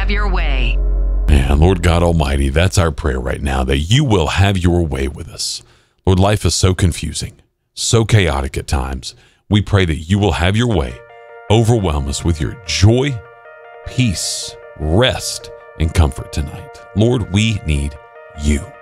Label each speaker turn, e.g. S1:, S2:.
S1: have your way.
S2: Man, Lord God Almighty, that's our prayer right now, that you will have your way with us. Lord, life is so confusing, so chaotic at times. We pray that you will have your way. Overwhelm us with your joy, peace, rest, and comfort tonight. Lord, we need you.